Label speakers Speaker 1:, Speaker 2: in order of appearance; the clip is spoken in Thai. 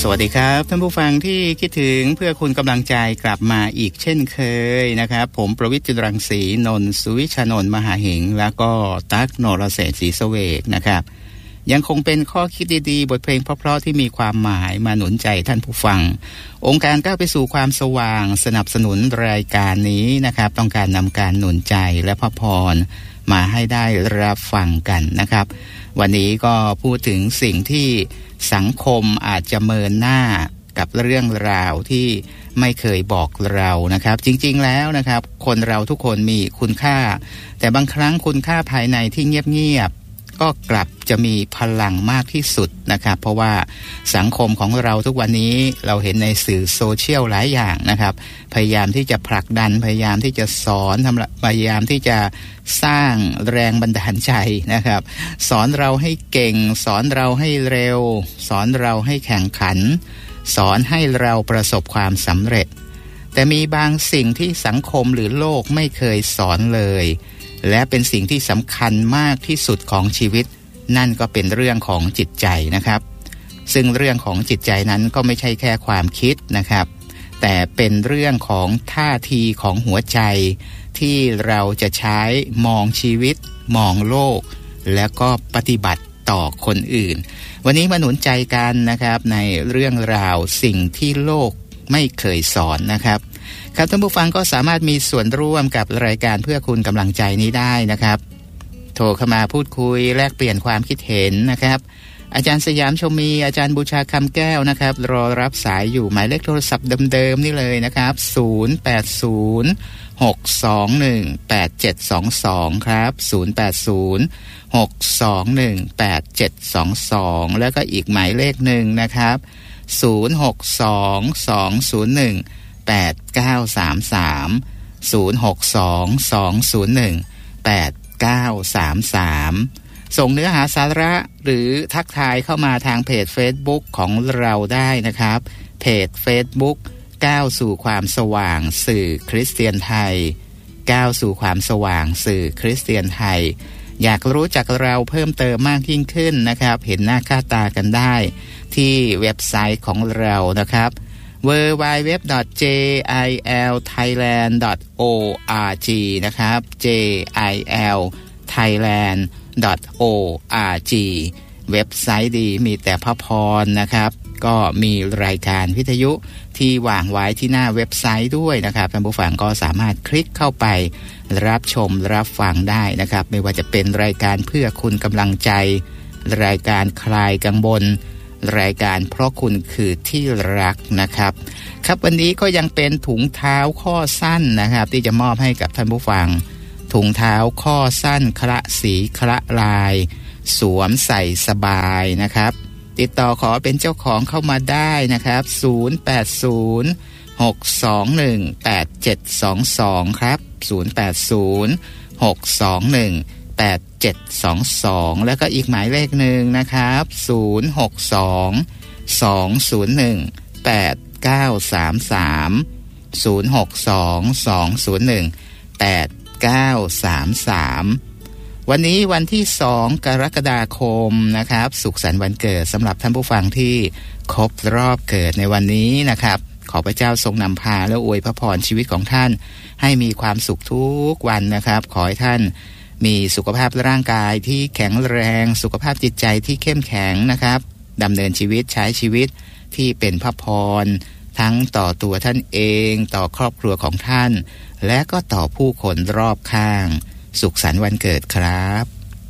Speaker 1: สวัสดีครับท่านผู้ฟังที่คิดถึงเพื่อคุณกำลังใจกลับมาอีกเช่นเคยนะครับผมประวิตร จุลรังสีนนท์สุวิชานนท์มหาหิงแล้วก็ตั๊กนรเศรษฐ์ศรีเสวกนะครับยังคงเป็นข้อคิดดีๆบทเพลงเพราะๆที่มีความหมายมาหนุนใจท่านผู้ฟังองค์การก้าวไปสู่ความสว่างสนับสนุนรายการนี้นะครับต้องการนำการหนุนใจและพระพรมาให้ได้รับฟังกันนะครับวันนี้ก็พูดถึงสิ่งที่สังคมอาจจะเมินหน้ากับเรื่องราวที่ไม่เคยบอกเรานะครับจริงๆแล้วนะครับคนเราทุกคนมีคุณค่าแต่บางครั้งคุณค่าภายในที่เงียบๆก็กลับจะมีพลังมากที่สุดนะครับเพราะว่าสังคมของเราทุกวันนี้เราเห็นในสื่อโซเชียลหลายอย่างนะครับพยายามที่จะผลักดันพยายามที่จะสอนพยายามที่จะสร้างแรงบันดาลใจนะครับสอนเราให้เก่งสอนเราให้เร็วสอนเราให้แข่งขันสอนให้เราประสบความสำเร็จแต่มีบางสิ่งที่สังคมหรือโลกไม่เคยสอนเลยและเป็นสิ่งที่สำคัญมากที่สุดของชีวิตนั่นก็เป็นเรื่องของจิตใจนะครับซึ่งเรื่องของจิตใจนั้นก็ไม่ใช่แค่ความคิดนะครับแต่เป็นเรื่องของท่าทีของหัวใจที่เราจะใช้มองชีวิตมองโลกแล้วก็ปฏิบัติต่อคนอื่นวันนี้มาหนุนใจกันนะครับในเรื่องราวสิ่งที่โลกไม่เคยสอนนะครับครับท่านผู้ฟังก็สามารถมีส่วนร่วมกับรายการเพื่อคุณกำลังใจนี้ได้นะครับโทรเข้ามาพูดคุยแลกเปลี่ยนความคิดเห็นนะครับอาจารย์สยามชมีอาจารย์บูชาคำแก้วนะครับรอรับสายอยู่หมายเลขโทรศัพท์เดิมๆนี่เลยนะครับ0806218722ครับ0806218722แล้วก็อีกหมายเลขหนึ่งนะครับ0622018933ส่งเนื้อหาสาระหรือทักทายเข้ามาทางเพจ Facebook ของเราได้นะครับเพจ Facebook ก้าวสู่ความสว่างสื่อคริสเตียนไทยก้าวสู่ความสว่างสื่อคริสเตียนไทยอยากรู้จักเราเพิ่มเติมมากยิ่งขึ้นนะครับเห็นหน้าค่าตากันได้ที่เว็บไซต์ของเรานะครับwww.jilthailand.org นะครับ jilthailand.org เว็บไซต์ดีมีแต่พระพรนะครับก็มีรายการวิทยุที่วางไว้ที่หน้าเว็บไซต์ด้วยนะครับท่านผู้ฟังก็สามารถคลิกเข้าไปรับชมรับฟังได้นะครับไม่ว่าจะเป็นรายการเพื่อคุณกำลังใจรายการคลายกังวลรายการเพราะคุณคือที่รักนะครับครับวันนี้ก็ยังเป็นถุงเท้าข้อสั้นนะครับที่จะมอบให้กับท่านผู้ฟังถุงเท้าข้อสั้นคละสีคละลายสวมใส่สบายนะครับติดต่อขอเป็นเจ้าของเข้ามาได้นะครับ0806218722ครับ0806218722แล้วก็อีกหมายเลขหนึ่งนะครับ0622018933 0622018933วันนี้วันที่2กรกฎาคมนะครับสุขสันต์วันเกิดสำหรับท่านผู้ฟังที่ครบรอบเกิดในวันนี้นะครับขอพระเจ้าทรงนำพาและอวยพระพรชีวิตของท่านให้มีความสุขทุกวันนะครับขอให้ท่านมีสุขภาพร่างกายที่แข็งแรงสุขภาพจิตใจที่เข้มแข็งนะครับดำเนินชีวิตใช้ชีวิตที่เป็นพระพรทั้งต่อตัวท่านเองต่อครอบครัวของท่านและก็ต่อผู้คนรอบข้างสุขสันต์วันเกิดครับ